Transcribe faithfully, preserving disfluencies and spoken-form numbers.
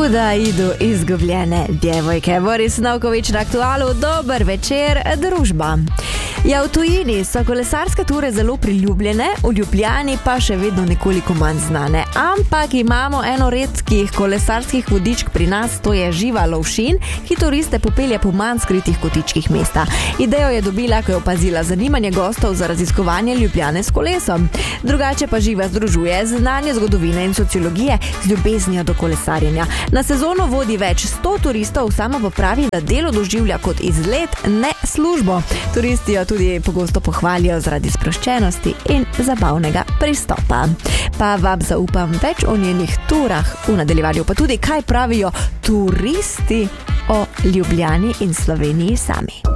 Kuda idu izgubljene djevojke? Boris Novković na Aktualu. Dober večer, družba. Ja, v tujini so kolesarske ture zelo priljubljene, v Ljubljani pa še vedno nekoliko manj znane. Ampak imamo eno redkih kolesarskih vodičk pri nas, to je Živa Lovšin, ki turiste popelje po manj skritih kotičkih mesta. Idejo je dobila, ko je opazila zanimanje gostov za raziskovanje Ljubljane s kolesom. Drugače pa Živa združuje znanje zgodovine in sociologije z ljubeznijo do kolesarjenja. Na sezono vodi več sto turistov, sama pa pravi, da delo doživlja kot izlet, ne službo. Turisti jo tudi pogosto pohvalijo zaradi sproščenosti in zabavnega pristopa. Pa vam zaupam več o njenih turah v nadaljevanju, pa tudi kaj pravijo turisti o Ljubljani in Sloveniji sami.